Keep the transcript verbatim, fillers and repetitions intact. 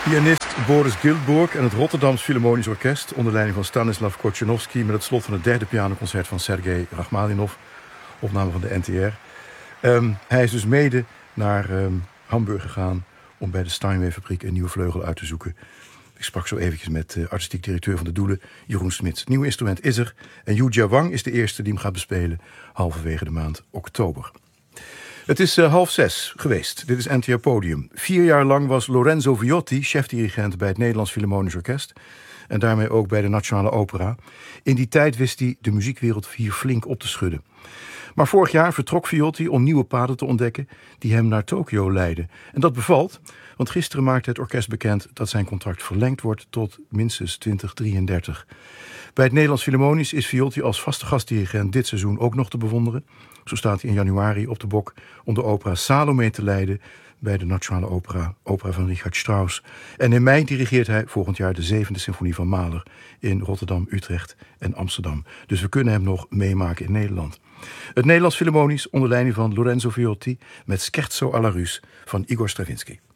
Pianist Boris Giltburg en het Rotterdams Philharmonisch Orkest onder leiding van Stanislav Kotchenovsky met het slot van het derde pianoconcert van Sergei Rachmaninov, opname van de N T R. Um, hij is dus mede naar um, Hamburg gegaan om bij de Steinway-fabriek een nieuwe vleugel uit te zoeken. Ik sprak zo eventjes met de artistiek directeur van de Doelen, Jeroen Smits. Het nieuwe instrument is er en Yu Jia Wang is de eerste die hem gaat bespelen halverwege de maand oktober. Het is uh, half zes geweest. Dit is N T R Podium. Vier jaar lang was Lorenzo Viotti chefdirigent bij het Nederlands Philharmonisch Orkest en daarmee ook bij de Nationale Opera. In die tijd wist hij de muziekwereld hier flink op te schudden. Maar vorig jaar vertrok Viotti om nieuwe paden te ontdekken die hem naar Tokio leidden. En dat bevalt, want gisteren maakte het orkest bekend dat zijn contract verlengd wordt tot minstens twintig drieëndertig. Bij het Nederlands Philharmonisch is Viotti als vaste gastdirigent dit seizoen ook nog te bewonderen. Zo staat hij in januari op de bok om de opera Salome te leiden bij de Nationale Opera, opera van Richard Strauss. En in mei dirigeert hij volgend jaar de zevende symfonie van Mahler in Rotterdam, Utrecht en Amsterdam. Dus we kunnen hem nog meemaken in Nederland. Het Nederlands Philharmonisch onder leiding van Lorenzo Viotti met Scherzo alla Russe van Igor Stravinsky.